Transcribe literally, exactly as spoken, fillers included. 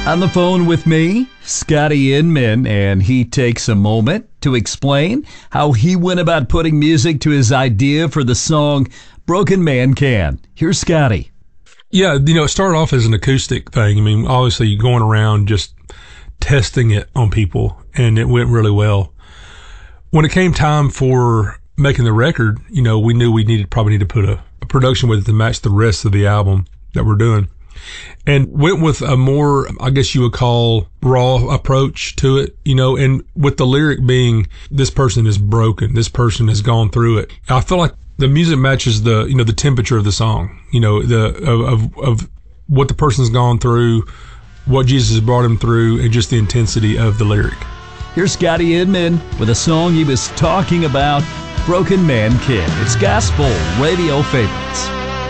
On the phone with me, Scotty Inman, and he takes a moment to explain how he went about putting music to his idea for the song Broken Man Can. Here's Scotty. Yeah, you know, it started off as an acoustic thing. I mean, obviously going around just testing it on people, and it went really well. When it came time for making the record, you know, we knew we needed probably need to put a, a production with it to match the rest of the album that we're doing. And went with a more, I guess you would call, raw approach to it, you know, and with the lyric being, this person is broken, this person has gone through it. I feel like the music matches the, you know, the temperature of the song, you know, the, of, of, of what the person's gone through, what Jesus has brought him through, and just the intensity of the lyric. Here's Scotty Inman with a song he was talking about, Broken Man Can. It's Gospel Radio Favorites.